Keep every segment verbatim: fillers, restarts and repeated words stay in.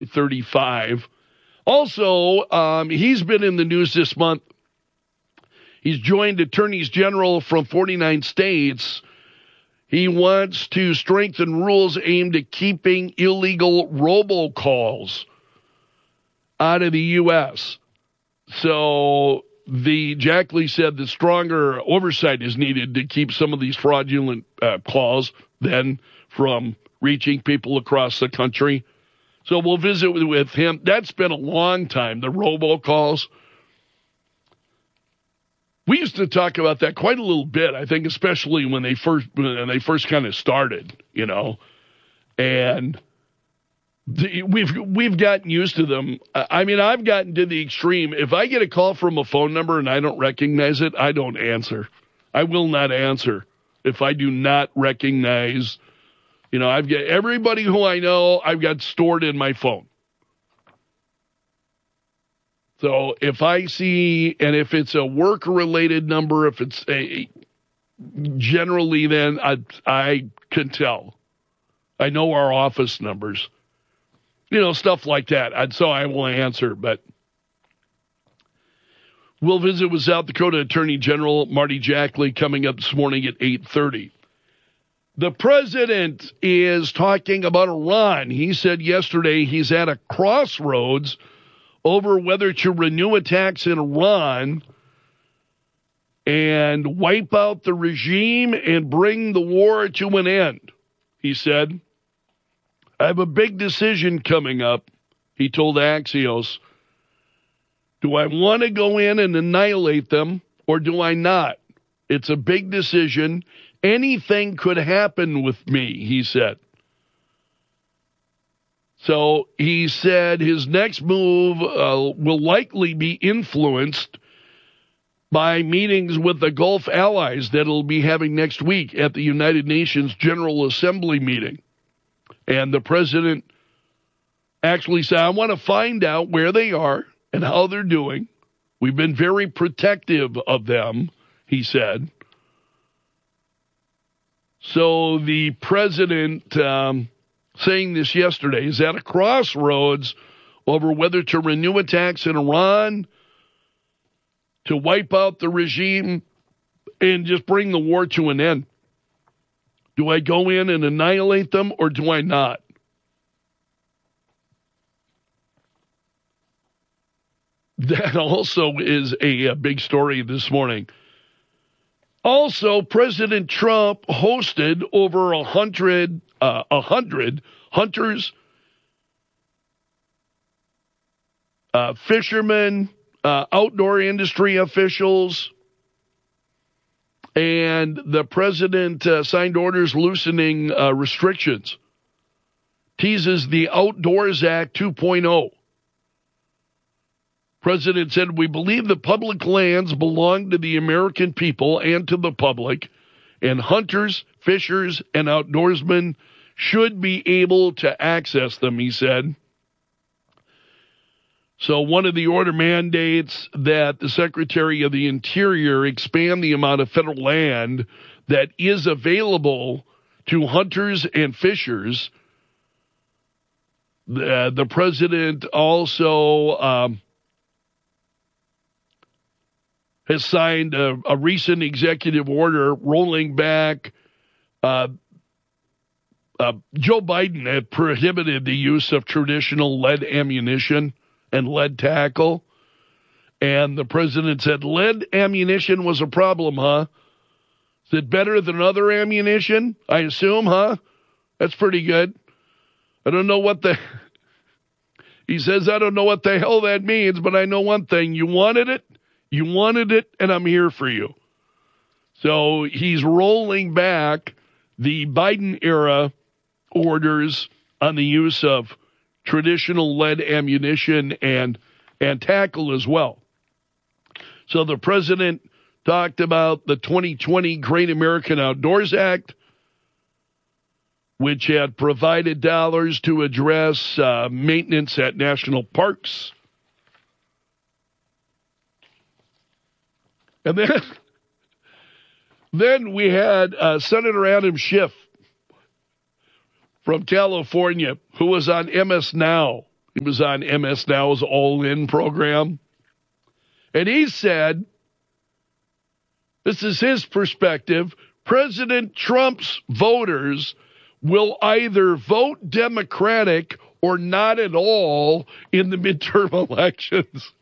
thirty-five. Also, um, he's been in the news this month. He's joined attorneys general from forty-nine states. He wants to strengthen rules aimed at keeping illegal robocalls out of the U S. So the Jackley said that stronger oversight is needed to keep some of these fraudulent uh, calls then from reaching people across the country. So we'll visit with, with him. That's been a long time, the robocalls. We used to talk about that quite a little bit, I think, especially when they first when they first kind of started, you know. And the, we've we've gotten used to them. I mean, I've gotten to the extreme. If I get a call from a phone number and I don't recognize it, I don't answer. I will not answer if I do not recognize. You know, I've got everybody who I know, I've got stored in my phone. So if I see, and if it's a work-related number, if it's a, generally then I, I can tell. I know our office numbers. You know, stuff like that. And so I will answer, but we'll visit with South Dakota Attorney General Marty Jackley coming up this morning at eight thirty. The president is talking about Iran. He said yesterday he's at a crossroads over whether to renew attacks in Iran and wipe out the regime and bring the war to an end. He said, I have a big decision coming up, he told Axios. Do I want to go in and annihilate them or do I not? It's a big decision. Anything could happen with me, he said. So he said his next move uh, will likely be influenced by meetings with the Gulf allies that he'll be having next week at the United Nations General Assembly meeting. And the president actually said, I want to find out where they are and how they're doing. We've been very protective of them, he said. So the president... Um, saying this yesterday, is at a crossroads over whether to renew attacks in Iran, to wipe out the regime, and just bring the war to an end. Do I go in and annihilate them, or do I not? That also is a, a big story this morning. Also, President Trump hosted over a hundred, uh, a hundred hunters, uh, fishermen, uh, outdoor industry officials, and the president uh, signed orders loosening uh, restrictions. Teases the Outdoors Act two point oh. President said, we believe the public lands belong to the American people and to the public, and hunters, fishers, and outdoorsmen should be able to access them, he said. So one of the order mandates that the Secretary of the Interior expand the amount of federal land that is available to hunters and fishers. The, the president also... Um, has signed a, a recent executive order rolling back. Uh, uh, Joe Biden had prohibited the use of traditional lead ammunition and lead tackle. And the president said, lead ammunition was a problem, huh? Is it better than other ammunition? I assume, huh? That's pretty good. I don't know what the... He says, I don't know what the hell that means, but I know one thing. You wanted it? You wanted it, and I'm here for you. So he's rolling back the Biden-era orders on the use of traditional lead ammunition and, and tackle as well. So the president talked about the twenty twenty Great American Outdoors Act, which had provided dollars to address uh, maintenance at national parks. And then, then we had uh, Senator Adam Schiff from California, who was on M S Now, He was on M S Now's All In program. And he said, this is his perspective, President Trump's voters will either vote Democratic or not at all in the midterm elections.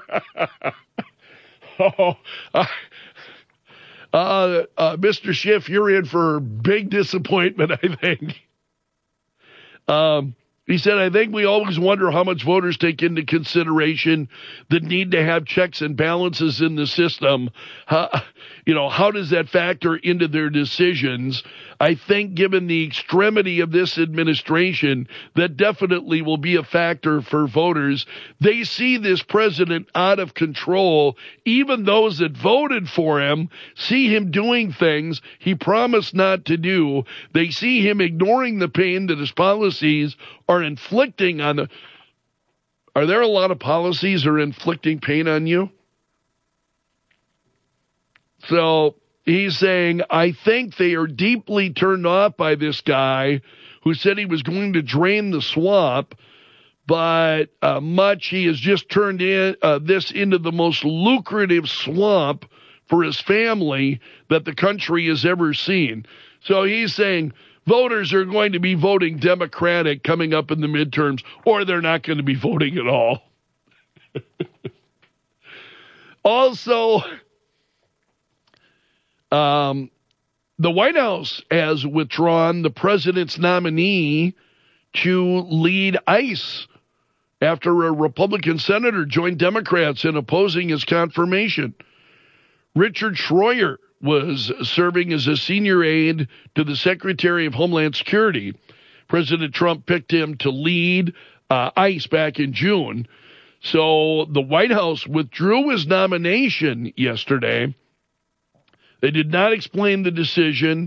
oh, uh, uh, uh, Mister Schiff, you're in for big disappointment, I think. Um, he said, I think we always wonder how much voters take into consideration the need to have checks and balances in the system. How, you know, how does that factor into their decisions? I think given the extremity of this administration, that definitely will be a factor for voters. They see this president out of control. Even those that voted for him see him doing things he promised not to do. They see him ignoring the pain that his policies are inflicting on the... Are there a lot of policies that are inflicting pain on you? So he's saying, I think they are deeply turned off by this guy who said he was going to drain the swamp, but uh, much he has just turned in, uh, this into the most lucrative swamp for his family that the country has ever seen. So he's saying voters are going to be voting Democratic coming up in the midterms, or they're not going to be voting at all. Also, Um, the White House has withdrawn the president's nominee to lead ICE after a Republican senator joined Democrats in opposing his confirmation. Richard Schroyer was serving as a senior aide to the Secretary of Homeland Security. President Trump picked him to lead uh, ICE back in June. So the White House withdrew his nomination yesterday. They did not explain the decision,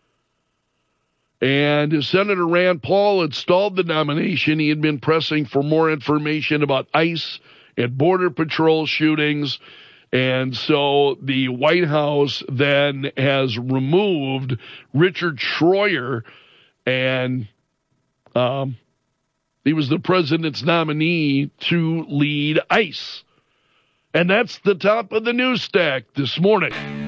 and Senator Rand Paul had stalled the nomination. He had been pressing for more information about ICE and Border Patrol shootings, and so the White House then has removed Richard Schroyer, and um, he was the president's nominee to lead ICE. And that's the top of the news stack this morning.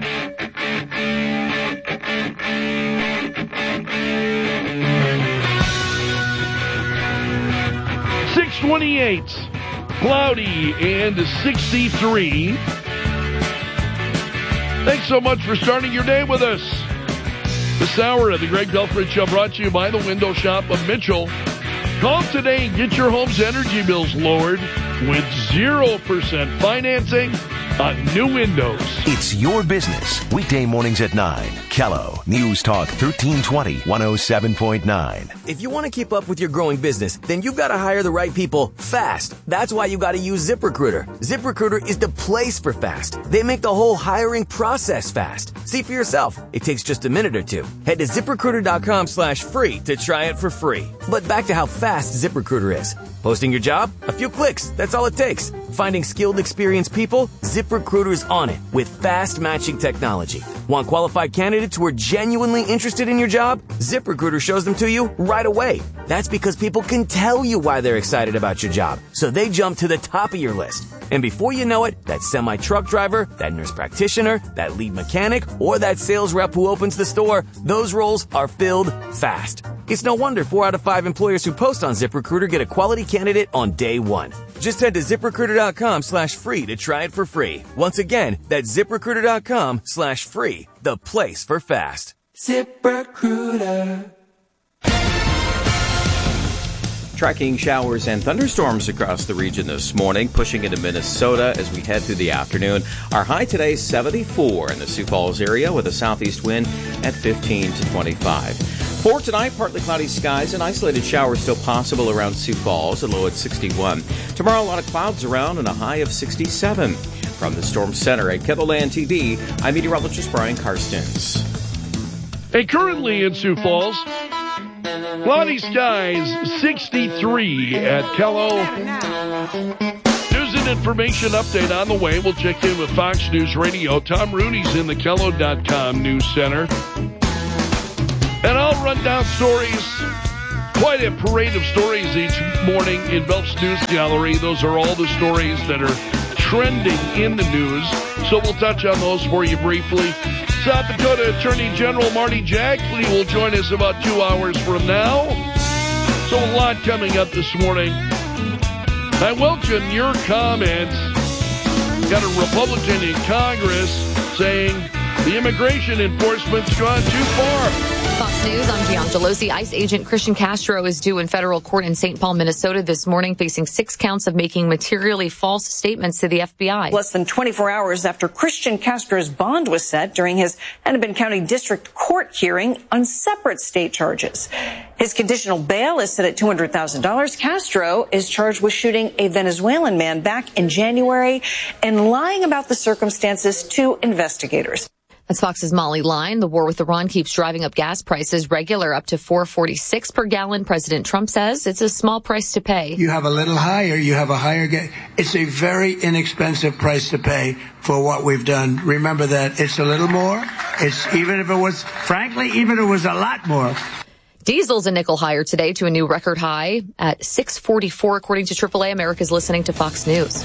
six twenty-eight, cloudy and sixty-three. Thanks so much for starting your day with us. This hour of the Greg Belfrage Show brought to you by the Window Shop of Mitchell. Call today and get your home's energy bills lowered with zero percent financing on new windows. It's your business. Weekday mornings at nine. Kello, News Talk thirteen twenty, one oh seven point nine. If you want to keep up with your growing business, then you've got to hire the right people fast. That's why you got to use ZipRecruiter. ZipRecruiter is the place for fast. They make the whole hiring process fast. See for yourself. It takes just a minute or two. Head to ZipRecruiter.com slash free to try it for free. But back to how fast ZipRecruiter is. Posting your job? A few clicks. That's all it takes. Finding skilled, experienced people? ZipRecruiter's on it with fast matching technology. Want qualified candidates who are genuinely interested in your job? ZipRecruiter shows them to you right away. That's because people can tell you why they're excited about your job, so they jump to the top of your list. And before you know it, that semi-truck driver, that nurse practitioner, that lead mechanic, or that sales rep who opens the store, those roles are filled fast. It's no wonder four out of five employers who post on ZipRecruiter get a quality candidate on day one. Just head to ZipRecruiter.com slash free to try it for free. Once again, that's ZipRecruiter.com slash free, the place for fast. ZipRecruiter. Tracking showers and thunderstorms across the region this morning, pushing into Minnesota as we head through the afternoon. Our high today, seventy-four in the Sioux Falls area with a southeast wind at fifteen to twenty-five. For tonight, partly cloudy skies and isolated showers still possible around Sioux Falls, a low at sixty-one. Tomorrow, a lot of clouds around and a high of sixty-seven. From the Storm Center at KENOLAND T V, I'm meteorologist Brian Karstens. Hey, currently in Sioux Falls, cloudy skies, sixty-three at Kello. News and information update on the way. We'll check in with Fox News Radio. Tom Rooney's in the Kello dot com News Center. And I'll run down stories Quite a parade of stories each morning in Belt's News Gallery. Those are all the stories that are trending in the news. So we'll touch on those for you briefly. South Dakota Attorney General Marty Jackley will join us about two hours from now. So a lot coming up this morning. I welcome your comments. Got a Republican in Congress saying the immigration enforcement's gone too far. Fox News, I'm Gian Gelosi. ICE agent Christian Castro is due in federal court in Saint Paul, Minnesota this morning, facing six counts of making materially false statements to the F B I. Less than twenty-four hours after Christian Castro's bond was set during his Hennepin County District Court hearing on separate state charges. His conditional bail is set at two hundred thousand dollars. Castro is charged with shooting a Venezuelan man back in January and lying about the circumstances to investigators. That's Fox's Molly Line. The war with Iran keeps driving up gas prices, regular up to four forty-six per gallon. President Trump says it's a small price to pay. You have a little higher, you have a higher gas. It's a very inexpensive price to pay for what we've done. Remember that it's a little more. It's even if it was, frankly, even if it was a lot more. Diesel's a nickel higher today to a new record high at six forty-four, according to triple A. America's listening to Fox News.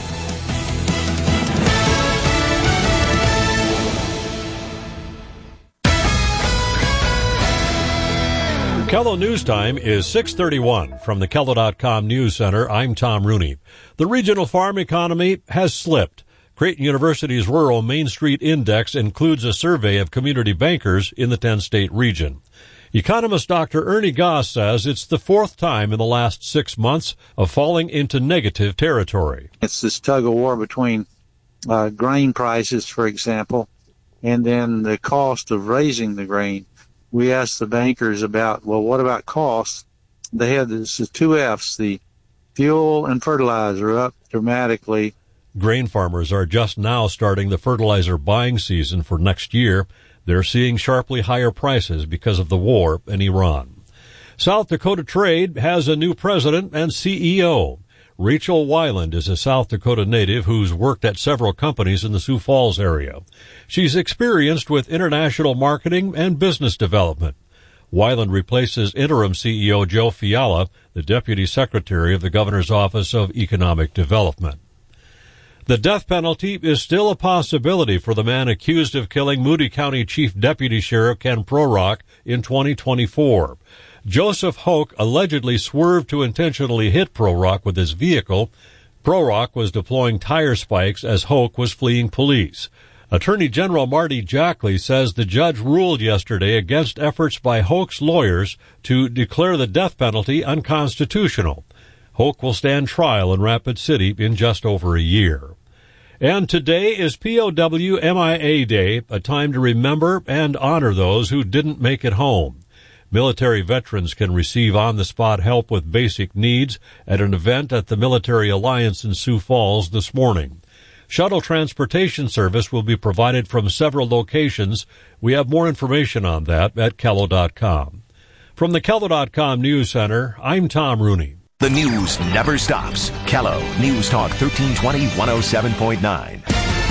Kello News Time is six thirty-one. From the Kello dot com News Center, I'm Tom Rooney. The regional farm economy has slipped. Creighton University's Rural Main Street Index includes a survey of community bankers in the ten-state region. Economist Doctor Ernie Goss says it's the fourth time in the last six months of falling into negative territory. It's this tug-of-war between uh, grain prices, for example, and then the cost of raising the grain. We asked the bankers about, well, what about costs? They had this two F's, the fuel and fertilizer up dramatically. Grain farmers are just now starting the fertilizer buying season for next year. They're seeing sharply higher prices because of the war in Iran. South Dakota Trade has a new president and C E O. Rachel Weiland is a South Dakota native who's worked at several companies in the Sioux Falls area. She's experienced with international marketing and business development. Weiland replaces interim C E O Joe Fiala, the deputy secretary of the governor's office of economic development. The death penalty is still a possibility for the man accused of killing Moody County Chief Deputy Sheriff Ken Prorock in twenty twenty-four. Joseph Hoke allegedly swerved to intentionally hit Prorock with his vehicle. Prorock was deploying tire spikes as Hoke was fleeing police. Attorney General Marty Jackley says the judge ruled yesterday against efforts by Hoke's lawyers to declare the death penalty unconstitutional. Hoke will stand trial in Rapid City in just over a year. And today is P O W M I A Day, a time to remember and honor those who didn't make it home. Military veterans can receive on-the-spot help with basic needs at an event at the Military Alliance in Sioux Falls this morning. Shuttle transportation service will be provided from several locations. We have more information on that at Kello dot com. From the Kello dot com News Center, I'm Tom Rooney. The news never stops. Kello News Talk thirteen twenty, one oh seven point nine.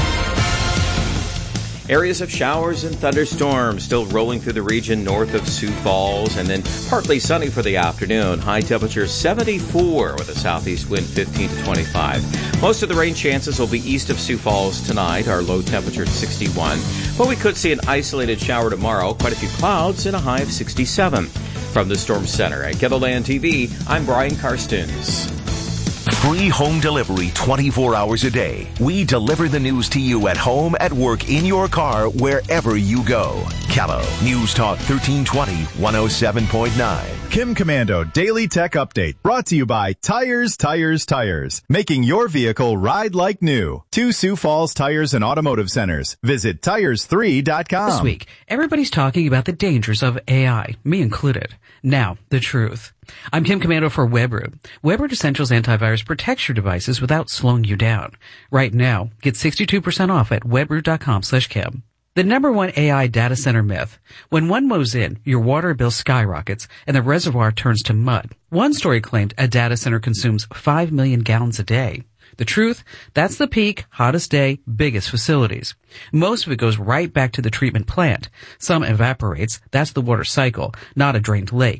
Areas of showers and thunderstorms still rolling through the region north of Sioux Falls, and then partly sunny for the afternoon. High temperature seventy-four with a southeast wind fifteen to twenty-five. Most of the rain chances will be east of Sioux Falls tonight. Our low temperature sixty-one. But we could see an isolated shower tomorrow. Quite a few clouds and a high of sixty-seven. From the Storm Center at KELOLAND T V, I'm Brian Karstens. Free home delivery twenty-four hours a day. We deliver the news to you at home, at work, in your car, wherever you go. Kello News Talk thirteen twenty, one oh seven point nine. Kim Commando Daily Tech Update, brought to you by Tires, Tires, Tires, making your vehicle ride like new. Two Sioux Falls Tires and Automotive Centers. Visit tires three dot com. This week, everybody's talking about the dangers of A I, me included. Now, the truth. I'm Kim Commando for WebRoot. WebRoot Essentials Antivirus protects your devices without slowing you down. Right now, get sixty-two percent off at webroot dot com slash Kim. The number one A I data center myth. When one moves in, your water bill skyrockets and the reservoir turns to mud. One story claimed a data center consumes five million gallons a day. The truth? That's the peak, hottest day, biggest facilities. Most of it goes right back to the treatment plant. Some evaporates. That's the water cycle, not a drained lake.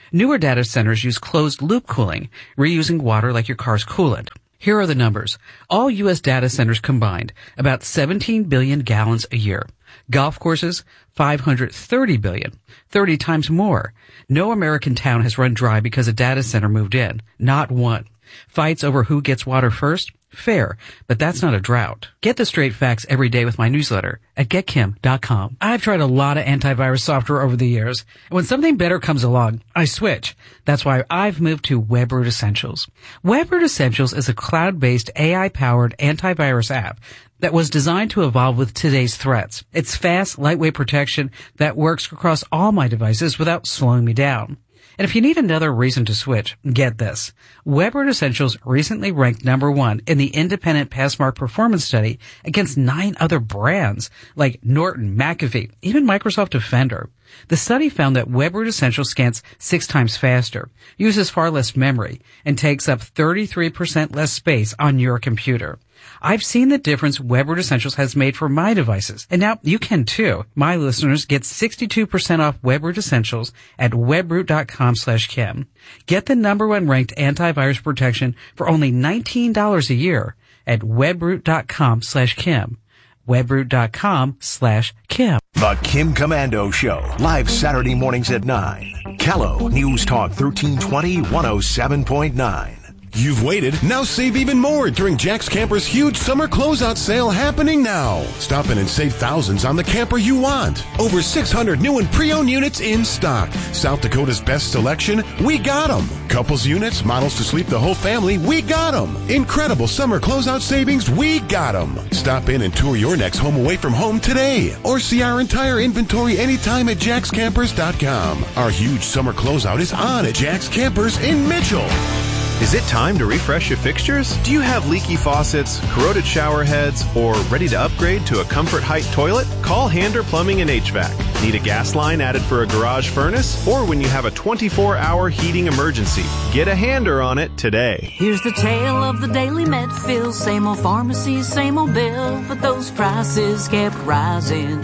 Newer data centers use closed-loop cooling, reusing water like your car's coolant. Here are the numbers. All U S data centers combined, about seventeen billion gallons a year. Golf courses, five hundred thirty billion, thirty times more. No American town has run dry because a data center moved in. Not one. Fights over who gets water first? Fair, but that's not a drought. Get the straight facts every day with my newsletter at get kim dot com. I've tried a lot of antivirus software over the years. When something better comes along, I switch. That's why I've moved to WebRoot Essentials. WebRoot Essentials is a cloud-based A I-powered antivirus app that was designed to evolve with today's threats. It's fast, lightweight protection that works across all my devices without slowing me down. And if you need another reason to switch, get this. WebRoot Essentials recently ranked number one in the independent Passmark performance study against nine other brands like Norton, McAfee, even Microsoft Defender. The study found that WebRoot Essentials scans six times faster, uses far less memory, and takes up thirty-three percent less space on your computer. I've seen the difference WebRoot Essentials has made for my devices, and now you can too. My listeners get sixty-two percent off WebRoot Essentials at webroot dot com slash Kim. Get the number one ranked antivirus protection for only nineteen dollars a year at webroot dot com slash Kim. webroot dot com slash Kim. The Kim Komando Show, live Saturday mornings at nine. Callow News Talk thirteen twenty, one oh seven point nine. You've waited, now save even more during Jack's Camper's huge summer closeout sale happening now. Stop in and save thousands on the camper you want. Over six hundred new and pre-owned units in stock. South Dakota's best selection, we got them. Couples units, models to sleep the whole family, we got them. Incredible summer closeout savings, we got them. Stop in and tour your next home away from home today. Or see our entire inventory anytime at jacks campers dot com. Our huge summer closeout is on at Jack's Campers in Mitchell. Is it time to refresh your fixtures? Do you have leaky faucets, corroded shower heads, or ready to upgrade to a Comfort Height toilet? Call Hander Plumbing and H V A C. Need a gas line added for a garage furnace? Or when you have a twenty-four hour heating emergency? Get a Hander on it today. Here's the tale of the daily Medfill. Same old pharmacy, same old bill, but those prices kept rising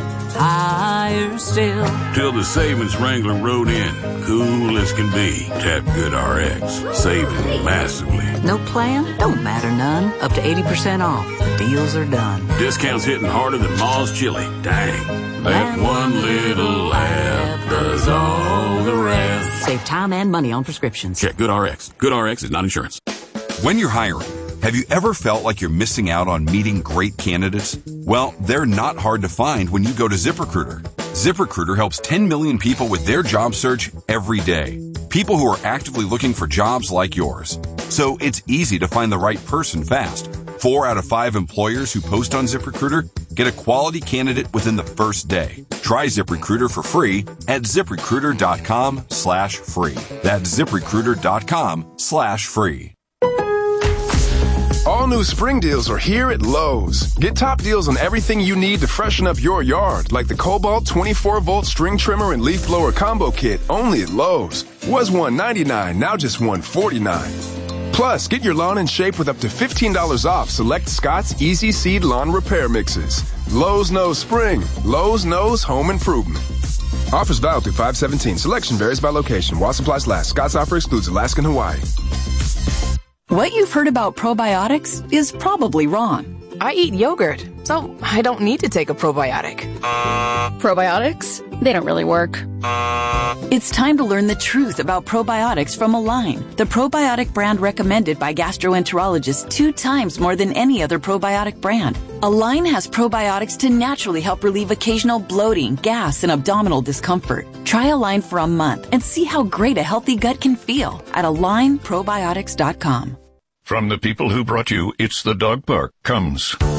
higher still. Till the savings wrangler rode in, cool as can be. Tap Good R X, saving massively. No plan? Don't matter none. Up to eighty percent off. The deals are done. Discounts hitting harder than Ma's chili. Dang. That one little app does all the rest. Save time and money on prescriptions. Check Good R X. Good R X is not insurance. When you're hiring, have you ever felt like you're missing out on meeting great candidates? Well, they're not hard to find when you go to ZipRecruiter. ZipRecruiter helps ten million people with their job search every day. People who are actively looking for jobs like yours. So it's easy to find the right person fast. Four out of five employers who post on ZipRecruiter get a quality candidate within the first day. Try ZipRecruiter for free at ZipRecruiter.com slash free. That's ZipRecruiter.com slash free. All new spring deals are here at Lowe's. Get top deals on everything you need to freshen up your yard, like the Cobalt twenty-four volt string trimmer and leaf blower combo kit, only at Lowe's. Was one ninety-nine, now just one forty-nine. Plus, get your lawn in shape with up to fifteen dollars off select Scott's Easy Seed Lawn Repair Mixes. Lowe's knows spring. Lowe's knows home improvement. Offers valid through five seventeen. Selection varies by location. While supplies last. Scott's offer excludes Alaska and Hawaii. What you've heard about probiotics is probably wrong. I eat yogurt, so I don't need to take a probiotic. Probiotics? They don't really work. It's time to learn the truth about probiotics from Align, the probiotic brand recommended by gastroenterologists two times more than any other probiotic brand. Align has probiotics to naturally help relieve occasional bloating, gas, and abdominal discomfort. Try Align for a month and see how great a healthy gut can feel at align probiotics dot com. From the people who brought you It's the Dog Park comes